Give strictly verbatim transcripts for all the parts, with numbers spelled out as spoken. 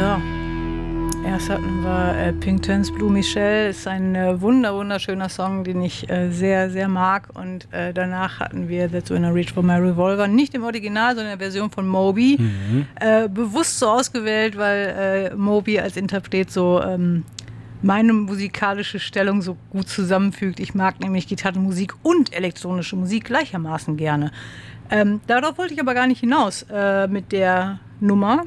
So. Erst hatten wir äh, Pink Turns Blue Michelle, ist ein äh, wunder, wunderschöner Song, den ich äh, sehr, sehr mag. Und äh, danach hatten wir That's When I Reach For My Revolver, nicht im Original, sondern in der Version von Moby. Mhm. Äh, bewusst so ausgewählt, weil äh, Moby als Interpret so ähm, meine musikalische Stellung so gut zusammenfügt. Ich mag nämlich Gitarrenmusik und elektronische Musik gleichermaßen gerne. Ähm, darauf wollte ich aber gar nicht hinaus äh, mit der Nummer,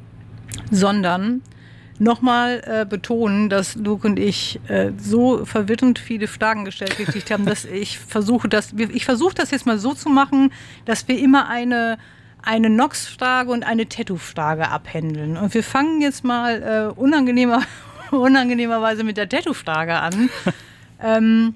sondern nochmal äh, betonen, dass Luke und ich äh, so verwirrend viele Fragen gestellt gekriegt haben, dass ich versuche, das, ich versuche das jetzt mal so zu machen, dass wir immer eine, eine Nox-Frage und eine Tattoo-Frage abhändeln. Und wir fangen jetzt mal äh, unangenehmer, unangenehmerweise mit der Tattoo-Frage an. ähm,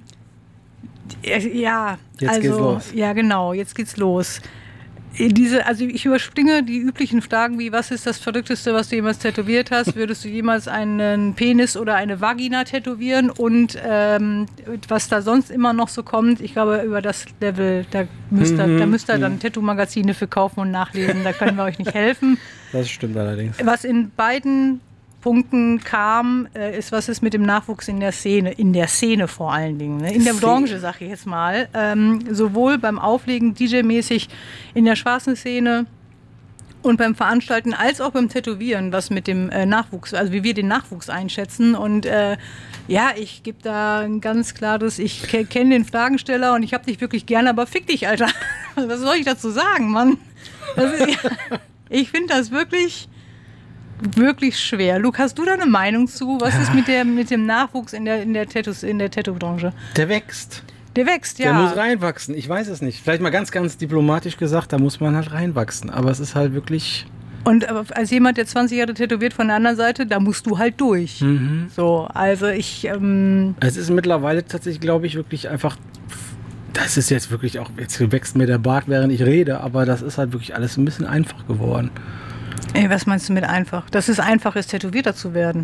ja, jetzt also, geht's los. Ja, genau, jetzt geht's los. Diese, also ich überspringe die üblichen Fragen wie, was ist das Verrückteste, was du jemals tätowiert hast? Würdest du jemals einen Penis oder eine Vagina tätowieren? Und ähm, was da sonst immer noch so kommt, ich glaube, über das Level, da müsst ihr, mhm, da müsst ihr dann mhm. Tattoo-Magazine für kaufen und nachlesen, da können wir euch nicht helfen. Das stimmt allerdings. Was in beiden Punkten kam, äh, ist, was ist mit dem Nachwuchs in der Szene, in der Szene vor allen Dingen, ne? In der Branche, sag ich jetzt mal, ähm, sowohl beim Auflegen D J-mäßig in der schwarzen Szene und beim Veranstalten als auch beim Tätowieren, was mit dem äh, Nachwuchs, also wie wir den Nachwuchs einschätzen. Und äh, ja, ich gebe da ein ganz klares, ich ke- kenne den Fragensteller und ich hab dich wirklich gerne, aber fick dich, Alter. Was soll ich dazu sagen, Mann? Das ist, ja, ich finde das wirklich wirklich schwer. Luke, hast du da eine Meinung zu? Was ist mit, der, mit dem Nachwuchs in der, in der Tattoos, in der Tattoo-Branche? Der wächst. Der wächst, ja. Der muss reinwachsen. Ich weiß es nicht. Vielleicht mal ganz, ganz diplomatisch gesagt, da muss man halt reinwachsen. Aber es ist halt wirklich... Und als jemand, der zwanzig Jahre tätowiert von der anderen Seite, da musst du halt durch. Mhm. So, also ich... Ähm es ist mittlerweile tatsächlich, glaube ich, wirklich einfach... Das ist jetzt wirklich auch... Jetzt wächst mir der Bart, während ich rede, aber das ist halt wirklich alles ein bisschen einfach geworden. Ey, was meinst du mit einfach? Dass es einfach ist, Tätowierter zu werden?